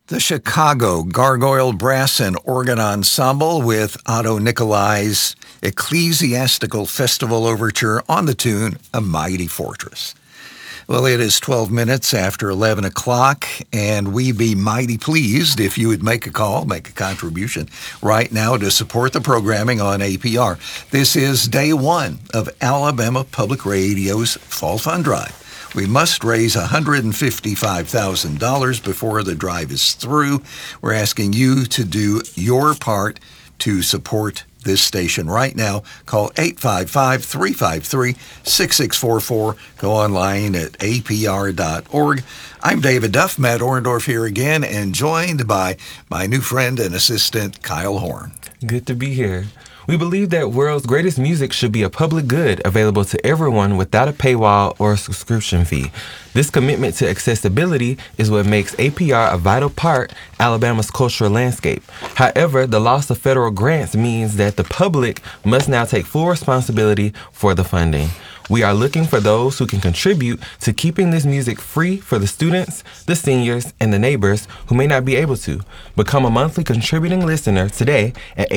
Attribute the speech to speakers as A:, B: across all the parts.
A: The Chicago Gargoyle Brass and Organ Ensemble with Otto Nicolai's Ecclesiastical Festival Overture on the tune A Mighty Fortress. Well, it is 12 minutes after 11 o'clock, and we'd be mighty pleased if you would make a call, make a contribution right now to support the programming on APR. This is day one of Alabama Public Radio's Fall Fund Drive. We must raise $155,000 before the drive is through. We're asking you to do your part to support this station right now. Call 855-353-6644. Go online at apr.org. I'm David Duff, Matt Orndorff here again, and joined by my new friend and assistant, Kyle Horn.
B: Good to be here. We believe that world's greatest music should be a public good available to everyone without a paywall or a subscription fee. This commitment to accessibility is what makes APR a vital part of Alabama's cultural landscape. However, the loss of federal grants means that the public must now take full responsibility for the funding. We are looking for those who can contribute to keeping this music free for the students, the seniors, and the neighbors who may not be able to. Become a monthly contributing listener today at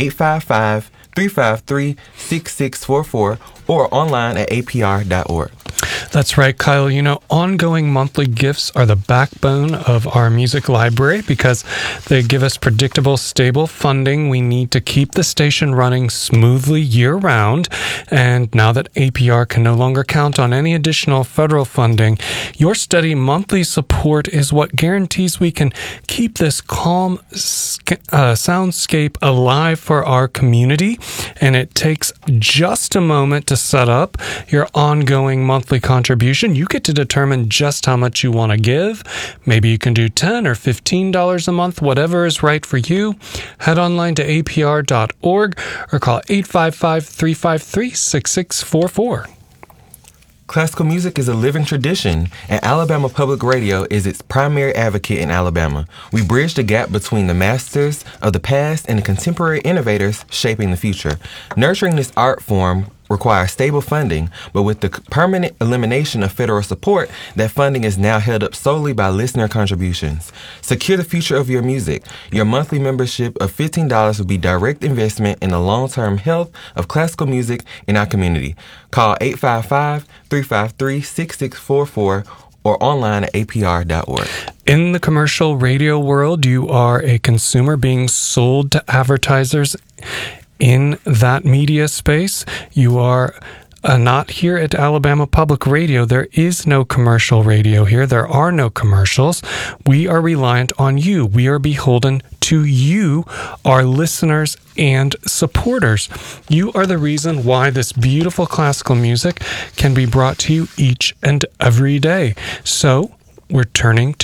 B: 855-353-6644 or online at apr.org.
C: That's right, Kyle. You know, ongoing monthly gifts are the backbone of our music library because they give us predictable, stable funding we need to keep the station running smoothly year-round. And now that APR can no longer count on any additional federal funding, your steady monthly support is what guarantees we can keep this calm soundscape alive for our community. And it takes just a moment to set up your ongoing monthly contribution. You get to determine just how much you want to give. Maybe you can do $10 or $15 a month, whatever is right for you. Head online to apr.org or call 855-353-6644.
B: Classical music is a living tradition, and Alabama Public Radio is its primary advocate in Alabama. We bridge the gap between the masters of the past and the contemporary innovators shaping the future. Nurturing this art form requires stable funding, but with the permanent elimination of federal support, that funding is now held up solely by listener contributions. Secure the future of your music. Your monthly membership of $15 will be direct investment in the long-term health of classical music in our community. Call 855-353-6644 or online at apr.org.
C: In the commercial radio world, you are a consumer being sold to advertisers in that media space. You are not here at Alabama Public Radio. There is no commercial radio here. There are no commercials. We are reliant on you. We are beholden to you, our listeners and supporters. You are the reason why this beautiful classical music can be brought to you each and every day. So we're turning